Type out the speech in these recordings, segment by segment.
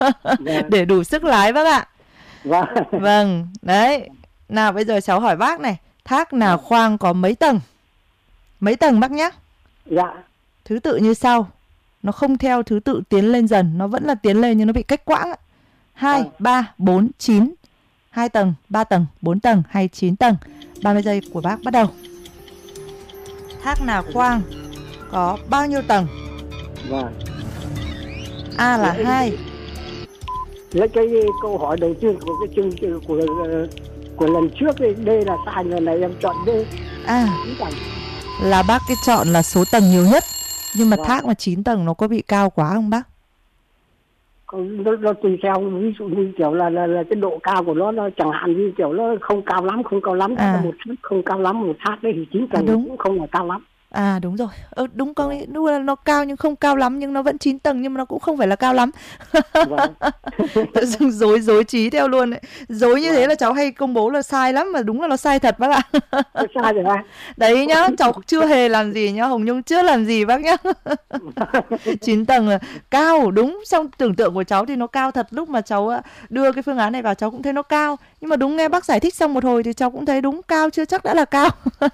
Vâng. để đủ sức lái bác ạ. Vâng. Vâng, đấy. Nào bây giờ cháu hỏi bác này, thác nào Vâng. khoang có mấy tầng? Mấy tầng bác nhá? Dạ. Thứ tự như sau. Nó không theo thứ tự tiến lên dần, nó vẫn là tiến lên nhưng nó bị cách quãng. 2, Vâng. 3, 4, 9. 2 tầng, 3 tầng, 4 tầng hay 9 tầng? 30 giây của bác bắt đầu. Thác nào khoang có bao nhiêu tầng? Vâng. A là 2. Lấy cái câu hỏi đầu tiên của cái chương trình của lần trước thì D là sai, lần này em chọn D. À, 9 tầng. là bác cái chọn là số tầng nhiều nhất. Nhưng mà Vâng. thác mà 9 tầng nó có bị cao quá không bác? Nó tùy theo, ví dụ như kiểu là cái độ cao của nó chẳng hạn như kiểu nó không cao lắm, À. một thác không cao lắm, một thác đấy thì 9 tầng đúng. cũng không là cao lắm. À đúng rồi. Đúng, có nghĩa là nó cao nhưng không cao lắm, nhưng nó vẫn 9 tầng nhưng mà nó cũng không phải là cao lắm. Vâng. Tự dưng dối trí theo luôn đấy. Dối như thế là cháu hay công bố là sai lắm, mà đúng là nó sai thật bác ạ. Nó sai rồi ha. Đấy nhá, cháu chưa hề làm gì nhá, Hồng Nhung chưa làm gì bác nhá. 9 tầng là cao, đúng, trong tưởng tượng của cháu thì nó cao thật. Lúc mà cháu đưa cái phương án này vào cháu cũng thấy nó cao. Nhưng mà đúng nghe bác giải thích xong một hồi thì cháu cũng thấy đúng, cao chưa chắc đã là cao.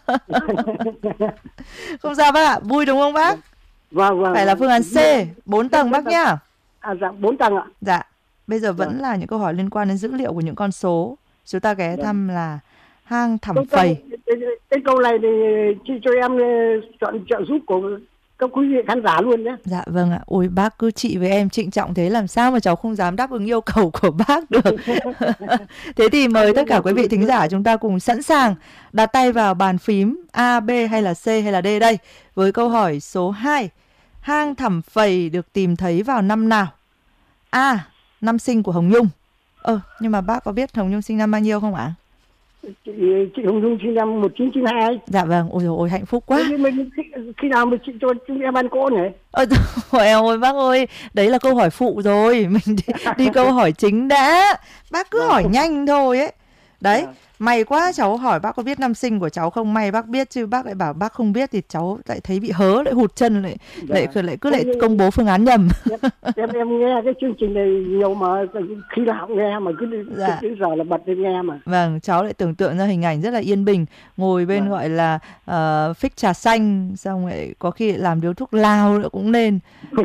Không sao bác ạ, vui đúng không bác? Vâng. Phải là phương án C, 4 tầng bác nhá. À dạ, 4 tầng ạ. Dạ, bây giờ vẫn Vâng. là những câu hỏi liên quan đến dữ liệu của những con số. Chúng ta ghé Vâng. thăm là hang Thẳm Phầy. Cái câu này thì chị cho em chọn trợ giúp của các quý vị khán giả luôn nhé. Dạ vâng ạ. Ôi bác cứ chị với em trịnh trọng thế, làm sao mà cháu không dám đáp ứng yêu cầu của bác được. Thế thì mời tất cả quý vị thính giả chúng ta cùng sẵn sàng đặt tay vào bàn phím A, B hay là C hay là D đây. Với câu hỏi số 2. Hang Thẳm Phầy được tìm thấy vào năm nào? A. Năm sinh của Hồng Nhung. Nhưng mà bác có biết Hồng Nhung sinh năm bao nhiêu không ạ? Chị Hồng Nhung sinh năm 1992. Dạ vâng, ôi dồi ôi hạnh phúc quá. Khi nào mà chị cho chúng em ăn cỗ nhỉ? Ôi ôi bác ơi, đấy là câu hỏi phụ rồi. Mình đi câu hỏi chính đã. Bác cứ hỏi nhanh thôi ấy. Đấy, may quá cháu hỏi bác có biết năm sinh của cháu không, may bác biết, chứ bác lại bảo bác không biết thì cháu lại thấy bị hớ, lại hụt chân, lại công bố phương án nhầm. Em nghe cái chương trình này nhiều mà khi nào nghe mà cứ cái giờ là bật lên nghe mà. Vâng, cháu lại tưởng tượng ra hình ảnh rất là yên bình, ngồi bên gọi là phích trà xanh, xong lại có khi lại làm điếu thuốc lào nữa cũng nên.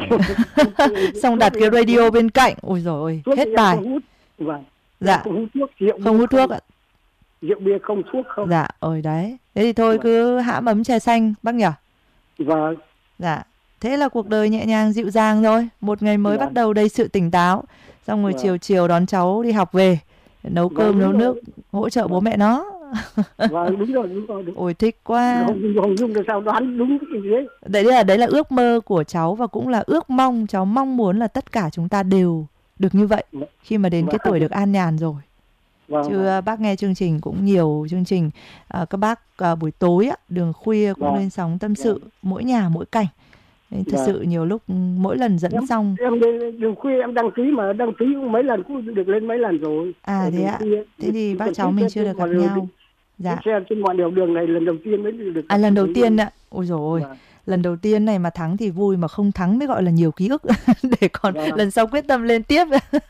Xong đặt cái radio bên cạnh, ôi dồi ôi, hết bài. Vâng. Dạ. Không hút thuốc ạ. Rượu bia không, thuốc không. Dạ, ôi đấy. Thế thì thôi cứ hãm ấm trà xanh bác nhỉ? Vâng. Dạ. Thế là cuộc đời nhẹ nhàng dịu dàng rồi. Một ngày mới bắt đầu đầy sự tỉnh táo. Xong rồi chiều đón cháu đi học về, nấu cơm nấu nước, hỗ trợ bố mẹ nó. Vâng, đúng rồi. Ôi thích quá. Hồng Nhung là sao đoán đúng cái gì đấy. Đấy là ước mơ của cháu và cũng là ước mong, cháu mong muốn là tất cả chúng ta đều được như vậy khi mà đến cái tuổi được an nhàn rồi. Chứ bác nghe chương trình cũng nhiều chương trình, các bác buổi tối đường khuya cũng lên sóng tâm sự, mỗi nhà mỗi cảnh. Thật sự nhiều lúc mỗi lần dẫn xong em đường khuya em đăng ký cũng mấy lần, cũng được lên mấy lần rồi. Thế ạ. Thế thì bác cháu mình chưa được gặp nhau. Dạ. Xe trên mọi nẻo đường này lần đầu tiên mới được. Lần đầu tiên ạ. Ôi dồi ôi. Lần đầu tiên này mà thắng thì vui, mà không thắng mới gọi là nhiều ký ức. Để còn lần sau quyết tâm lên tiếp.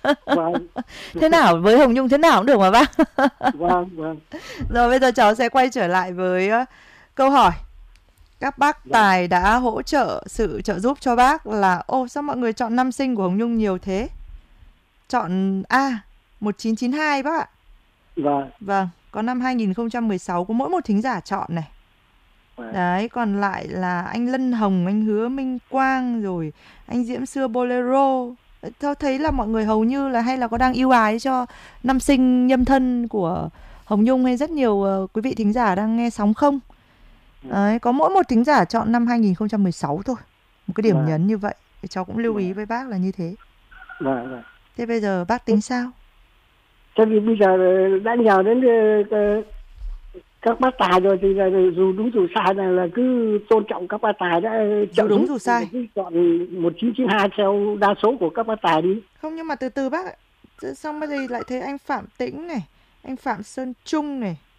Thế nào với Hồng Nhung thế nào cũng được mà bác. Vâng. Rồi bây giờ cháu sẽ quay trở lại với câu hỏi. Các bác tài đã hỗ trợ sự trợ giúp cho bác là sao mọi người chọn năm sinh của Hồng Nhung nhiều thế? Chọn A 1992 bác ạ. Vâng, có năm 2016 có mỗi một thính giả chọn này. Đấy, còn lại là anh Lân Hồng, anh Hứa Minh Quang, rồi anh Diễm Xưa Bolero. Tôi thấy là mọi người hầu như là hay là có đang yêu ái cho năm sinh nhâm thân của Hồng Nhung, hay rất nhiều quý vị thính giả đang nghe sóng không? Đấy, có mỗi một thính giả chọn năm 2016 thôi. Một cái điểm nhấn như vậy. Thì cháu cũng lưu ý với bác là như thế. Thế bây giờ bác tính sao? Thế vì bây giờ đã nhờ đến các bác tài rồi thì là dù đúng dù sai là cứ tôn trọng các bác tài đã dù đúng dù sai. Cứ chọn 1992 theo đa số của các bác tài đi. Không, nhưng mà từ từ bác ạ. Xong bây giờ lại thấy anh Phạm Tĩnh này, anh Phạm Sơn Trung này,